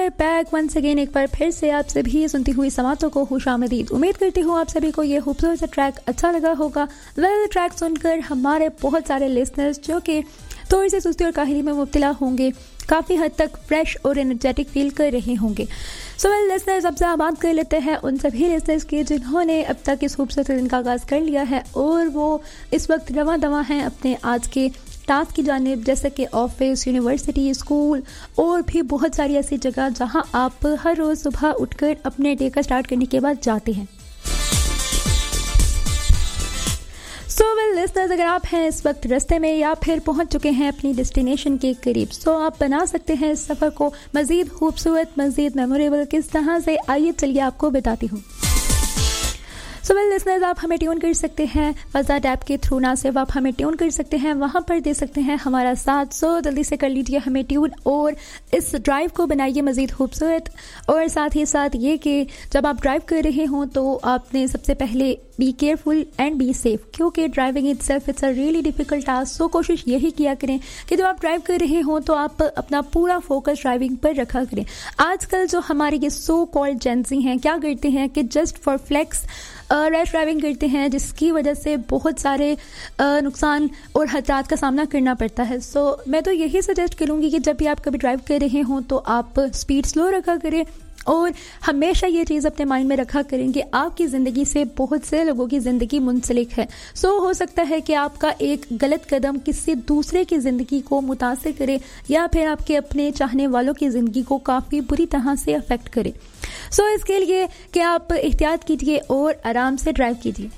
Back once again एक बार फिर से आप सभी सुनती हुई समातों को खुशामदीद। उम्मीद करती हूँ आप सभी को ये खूबसूरत सा ट्रैक अच्छा लगा होगा। ट्रैक सुनकर हमारे बहुत सारे लिसनर्स जो कि थोड़ी सी सुस्ती और काहली में मुब्तला होंगे काफ़ी हद तक फ्रेश और एनर्जेटिक फील कर रहे होंगे। लिसनर्स, अब से बात कर लेते हैं उन सभी लिसनर्स की जिन्होंने अब तक इस खूबसूरत दिन का आगाज़ कर लिया है और वो इस वक्त रवां दवा हैं अपने आज के टास्क की जानिब, जैसे कि ऑफिस, यूनिवर्सिटी, स्कूल और भी बहुत सारी ऐसी जगह जहां आप हर रोज़ सुबह उठकर अपने डे का स्टार्ट करने के बाद जाते हैं। लिसनर्स, अगर आप हैं इस वक्त रास्ते में या फिर पहुंच चुके हैं अपनी डेस्टिनेशन के करीब, आप बना सकते हैं इस सफ़र को मज़ीद खूबसूरत, मज़ीद मेमोरेबल किस तरह से, आइए चलिए आपको बताती हूँ। लिसनर्स, आप हमें ट्यून कर सकते हैं WhatsApp ऐप के थ्रू। ना सिर्फ आप हमें ट्यून कर सकते हैं, वहाँ पर दे सकते हैं हमारा साथ। जल्दी से कर लीजिए हमें ट्यून और इस ड्राइव को बनाइए मज़ीद खूबसूरत। और साथ ही साथ ये कि जब आप ड्राइव कर रहे हों तो आपने सबसे पहले be careful and be safe, क्योंकि driving itself it's a really difficult task. कोशिश यही किया करें कि जब आप ड्राइव कर रहे हों तो आप अपना पूरा फोकस ड्राइविंग पर रखा करें। आजकल जो हमारे ये सो कॉल्ड जेंजी हैं क्या करते हैं कि just for flex rash driving करते हैं, जिसकी वजह से बहुत सारे नुकसान और खतरात का सामना करना पड़ता है। मैं तो यही सजेस्ट करूँगी कि जब भी आप कभी ड्राइव कर रहे हों तो आप स्पीड स्लो रखा करें और हमेशा ये चीज़ अपने माइंड में रखा करें कि आपकी ज़िंदगी से बहुत से लोगों की ज़िंदगी मुंसलिक है। हो सकता है कि आपका एक गलत कदम किसी दूसरे की ज़िंदगी को मुतासिर करे या फिर आपके अपने चाहने वालों की ज़िंदगी को काफ़ी बुरी तरह से अफेक्ट करे। इसके लिए कि आप एहतियात कीजिए और आराम से ड्राइव कीजिए।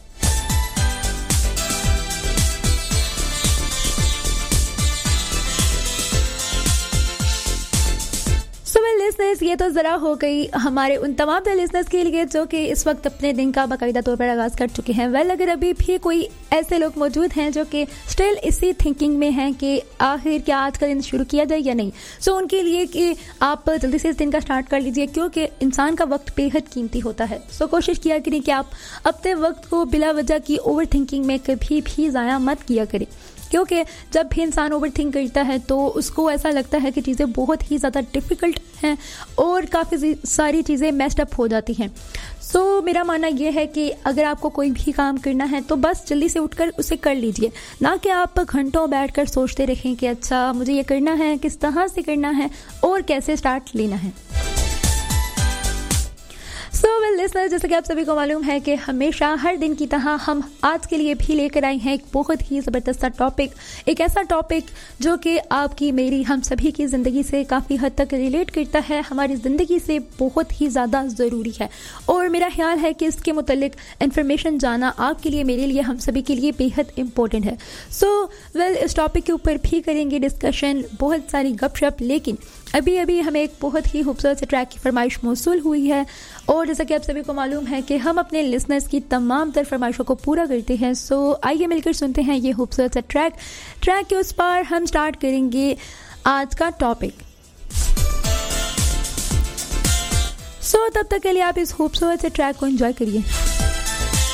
लिसनर्स, ये तो ज़रा हो गई हमारे उन तमाम लिसनर्स के लिए जो कि इस वक्त अपने दिन का बाकायदा तौर पर आगाज़ कर चुके हैं। अगर अभी भी कोई ऐसे लोग मौजूद हैं जो कि स्टिल इसी थिंकिंग में हैं कि आखिर क्या आज का दिन शुरू किया जाए या नहीं, उनके लिए कि आप जल्दी से इस दिन का स्टार्ट कर लीजिए, क्योंकि इंसान का वक्त बेहद कीमती होता है। कोशिश किया करें कि आप अपने वक्त को बिला वजह की ओवर थिंकिंग में कभी भी ज़ाया मत किया करें, क्योंकि जब भी इंसान ओवर थिंक करता है तो उसको ऐसा लगता है कि चीज़ें बहुत ही ज़्यादा डिफ़िकल्ट हैं और काफ़ी सारी चीज़ें मेस्ड अप हो जाती हैं। मेरा मानना यह है कि अगर आपको कोई भी काम करना है तो बस जल्दी से उठकर उसे कर लीजिए, ना कि आप घंटों बैठकर सोचते रहें कि अच्छा मुझे ये करना है, किस तरह से करना है और कैसे स्टार्ट लेना है। लिसनर्स, जैसे कि आप सभी को मालूम है कि हमेशा हर दिन की तरह हम आज के लिए भी लेकर आए हैं एक बहुत ही ज़बरदस्त सा टॉपिक, एक ऐसा टॉपिक जो कि आपकी, मेरी, हम सभी की ज़िंदगी से काफ़ी हद तक रिलेट करता है, हमारी ज़िंदगी से बहुत ही ज़्यादा ज़रूरी है और मेरा ख्याल है कि इसके मुतालिक इन्फॉर्मेशन जाना आपके लिए, मेरे लिए, हम सभी के लिए बेहद इम्पोर्टेंट है। इस टॉपिक के ऊपर भी करेंगे डिस्कशन, बहुत सारी गपशप, लेकिन अभी अभी हमें एक बहुत ही खूबसूरत से ट्रैक की फरमाइश मौसूल हुई है और जैसा कि आप सभी को मालूम है कि हम अपने लिसनर्स की तमाम तर फरमाइशों को पूरा करते हैं। आइए मिलकर सुनते हैं ये खूबसूरत सा ट्रैक के उस पर हम स्टार्ट करेंगे आज का टॉपिक। तब तक के लिए आप इस खूबसूरत से ट्रैक को एंजॉय करिए।